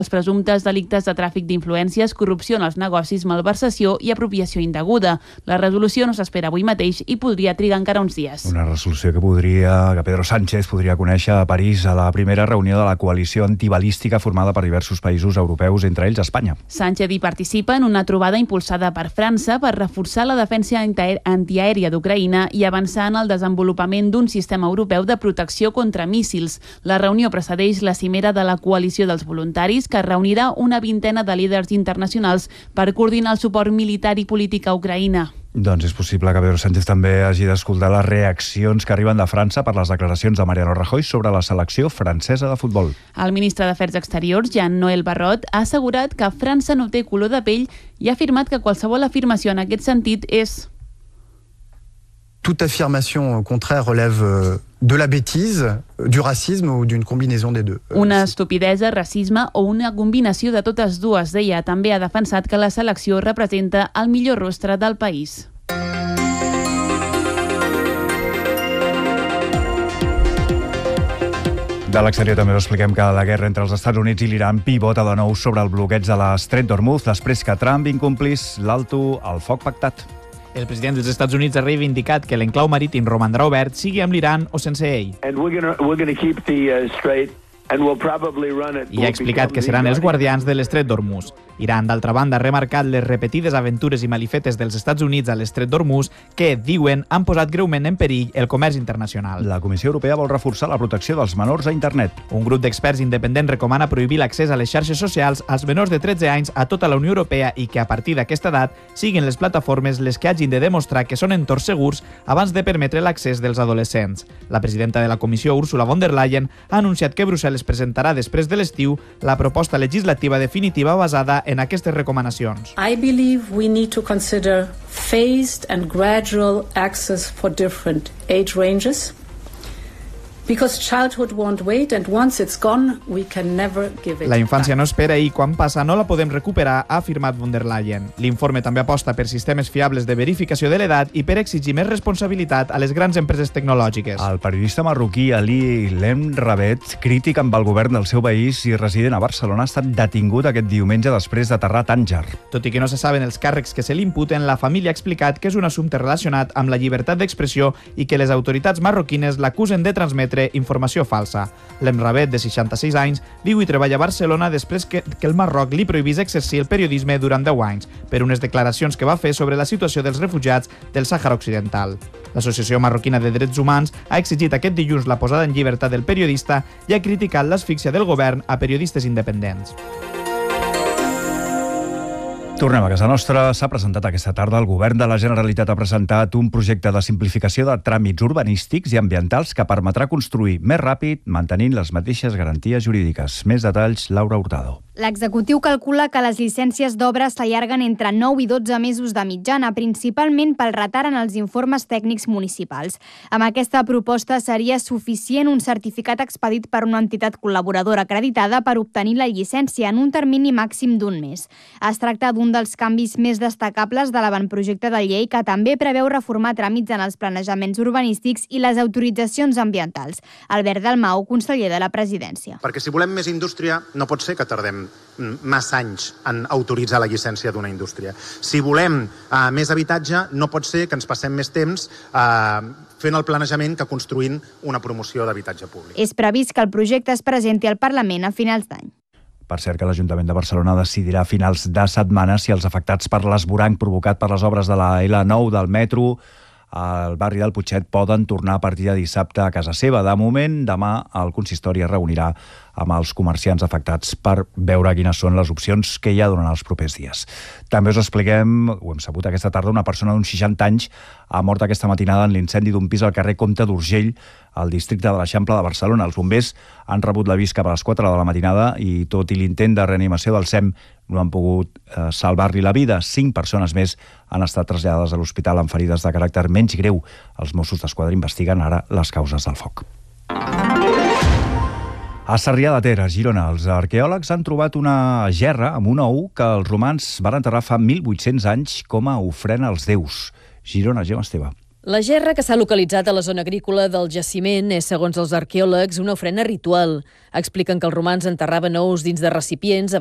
els presumptes delictes de tràfic d'influències, corrupció en els negocis, malversació i apropiació indeguda. La resolució no s'espera avui mateix i podria trigar encara uns dies. Una resolució que Pedro Sánchez podria conèixer a París a la primera reunió de la coalició antibalística formada per diversos països europeus, entre ells Espanya. Sánchez hi participa en una trobada impulsada per França per reforçar la defensa antiaèria d'Ucraïna i avançar en el desenvolupament d'un sistema europeu de protecció contra míssils. La reunió precedeix la cimera de la coalició dels voluntaris, que reunirà una vintena de líders internacionals per coordinar el suport militar i polític a Ucraïna. Doncs és possible que Pedro Sánchez també hagi d'escoltar les reaccions que arriben de França per les declaracions de Mariano Rajoy sobre la selecció francesa de futbol. El ministre d'Afers Exteriors, Jean-Noël Barrot, ha assegurat que França no té color de pell i ha afirmat que qualsevol afirmació en aquest sentit és... Toute affirmation contraire relève de la bêtise, du racisme ou d'une combinaison des deux. Una estupidesa, racisme o una combinació de totes dues, deia. També ha defensat que la selecció representa el millor rostre del país. De l'exterior també us expliquem que la guerra entre els Estats Units i l'Iran pivota de nou sobre el bloqueig de l'Estret d'Hormuz després que Trump incomplís l'alto al foc pactat. El president dels Estats Units ha reivindicat que l'enclau marítim romandrà obert, sigui amb l'Iran o sense ell. I ha explicat que seran els guardians de l'Estret d'Hormuz. Iran, d'altra banda, ha remarcat les repetides aventures i malifetes dels Estats Units a l'Estret d'Hormuz que, diuen, han posat greument en perill el comerç internacional. La Comissió Europea vol reforçar la protecció dels menors a internet. Un grup d'experts independents recomana prohibir l'accés a les xarxes socials als menors de 13 anys a tota la Unió Europea i que a partir d'aquesta edat siguin les plataformes les que hagin de demostrar que són entorns segurs abans de permetre l'accés dels adolescents. La presidenta de la Comissió, Ursula von der Leyen, ha anunciat que Brussel·les presentarà després de l'estiu la proposta legislativa definitiva basada en aquestes recomanacions. I believe we need to consider phased and gradual access for different age ranges. Because childhood won't wait and once it's gone, we can never give it back. La infància no espera i quan passa no la podem recuperar, ha afirmat von der Leyen. L'informe també aposta per sistemes fiables de verificació de l'edat i per exigir més responsabilitat a les grans empreses tecnològiques. El periodista marroquí Ali Lemrabet, crític amb el govern del seu país i resident a Barcelona, ha estat detingut aquest diumenge després d'aterrar a Tànger. Tot i que no se saben els càrrecs que se li imputen, la família ha explicat que és un assumpte relacionat amb la llibertat d'expressió i que les autoritats marroquines l'acusen de transmetre informació falsa. Lemrabet, de 66 anys, viu i treballa a Barcelona després que el Marroc li prohibís exercir el periodisme durant 10 anys per unes declaracions que va fer sobre la situació dels refugiats del Sàhara Occidental. L'Associació Marroquina de Drets Humans ha exigit aquest dilluns la posada en llibertat del periodista i ha criticat l'asfíxia del govern a periodistes independents. Tornem a casa nostra. S'ha presentat aquesta tarda. El Govern de la Generalitat ha presentat un projecte de simplificació de tràmits urbanístics i ambientals que permetrà construir més ràpid, mantenint les mateixes garanties jurídiques. Més detalls, Laura Hurtado. L'executiu calcula que les llicències d'obra s'allarguen entre 9 i 12 mesos de mitjana, principalment pel retard en els informes tècnics municipals. Amb aquesta proposta seria suficient un certificat expedit per una entitat col·laboradora acreditada per obtenir la llicència en un termini màxim d'un mes. Es tracta d'un dels canvis més destacables de l'avantprojecte de llei, que també preveu reformar tràmits en els planejaments urbanístics i les autoritzacions ambientals. Albert Dalmau, conseller de la Presidència. Perquè si volem més indústria, no pot ser que tardem massa anys en autoritzar la llicència d'una indústria. Si volem més habitatge, no pot ser que ens passem més temps fent el planejament que construint una promoció d'habitatge públic. És previst que el projecte es presenti al Parlament a finals d'any. Per cert, que l'Ajuntament de Barcelona decidirà a finals de setmana si els afectats per l'esvoranc provocat per les obres de la L9 del metro al barri del Putxet poden tornar a partir de dissabte a casa seva. De moment, demà el consistori es reunirà amb els comerciants afectats per veure quines són les opcions que hi ha durant els propers dies. També us expliquem, ho hem sabut aquesta tarda, una persona d'uns 60 anys ha mort aquesta matinada en l'incendi d'un pis al carrer Comte d'Urgell, al districte de l'Eixample de Barcelona. Els bombers han rebut l'avís cap a les 4 de la matinada i, tot i l'intent de reanimació del SEM, no han pogut salvar-li la vida. 5 persones més han estat traslladades a l'hospital amb ferides de caràcter menys greu. Els Mossos d'Esquadra investiguen ara les causes del foc. A Sarrià de Ter, a Girona, els arqueòlegs han trobat una gerra amb un ou que els romans van enterrar fa 1.800 anys com a ofrena als déus. Girona, Gemma Esteve. La gerra que s'ha localitzat a la zona agrícola del jaciment és, segons els arqueòlegs, una ofrena ritual. Expliquen que els romans enterraven ous dins de recipients